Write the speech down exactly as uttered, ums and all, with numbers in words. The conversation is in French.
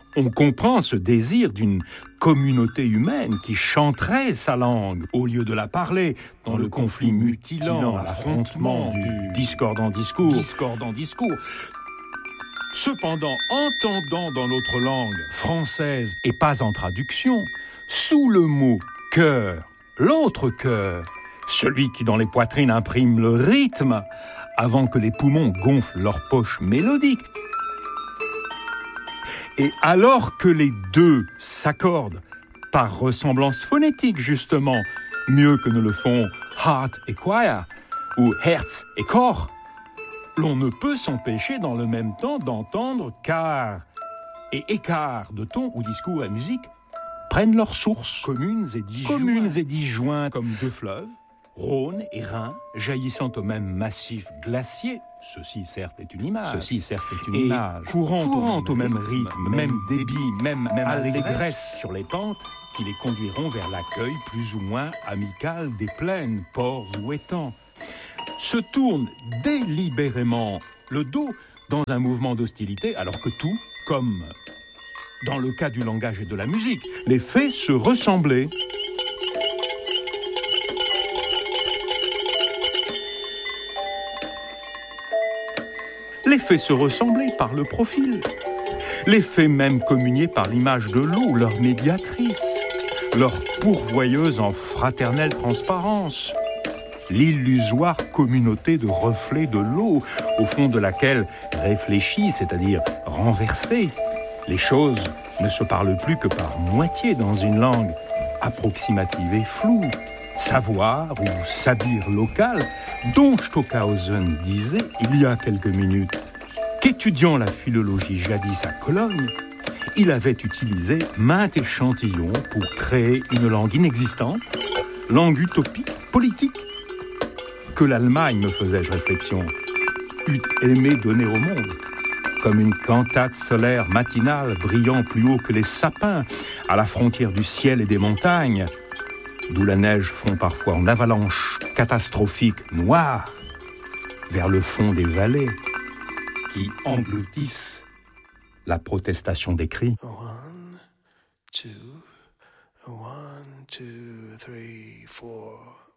On comprend ce désir d'une communauté humaine qui chanterait sa langue au lieu de la parler dans, dans le, le conflit mutilant, l'affrontement du discordant discours. discordant discours. Cependant, entendant dans notre langue française et pas en traduction, sous le mot « cœur », l'autre cœur, celui qui dans les poitrines imprime le rythme, avant que les poumons gonflent leurs poches mélodiques. Et alors que les deux s'accordent, par ressemblance phonétique justement, mieux que ne le font heart et choir, ou herz et corps, l'on ne peut s'empêcher dans le même temps d'entendre quart et écart de ton ou discours et musique prennent leurs sources communes et disjointes, communes et disjointes comme deux fleuves, Rhône et Rhin, jaillissant au même massif glacier. Ceci, certes, est une image. Ceci, certes, est une et image. Courant, courant au même rythme, rythme même, même débit, même, même allégresse sur les pentes qui les conduiront vers l'accueil plus ou moins amical des plaines, ports ou étangs. Se tourne délibérément le dos dans un mouvement d'hostilité, alors que tout, comme dans le cas du langage et de la musique, les fait se ressembler. Les fait se ressembler par le profil, les fait même communier par l'image de l'eau, leur médiatrice, leur pourvoyeuse en fraternelle transparence, l'illusoire communauté de reflets de l'eau, au fond de laquelle réfléchis, c'est-à-dire renversées, les choses ne se parlent plus que par moitié dans une langue approximative et floue, savoir ou sabir local, dont Stockhausen disait il y a quelques minutes qu'étudiant la philologie jadis à Cologne, il avait utilisé maints échantillons pour créer une langue inexistante, langue utopique, politique, que l'Allemagne, me faisais-je réflexion, eût aimé donner au monde, comme une cantate solaire matinale brillant plus haut que les sapins, à la frontière du ciel et des montagnes, d'où la neige fond parfois en avalanche catastrophique noire vers le fond des vallées qui engloutissent la protestation des cris. One, two, one, two, three, four.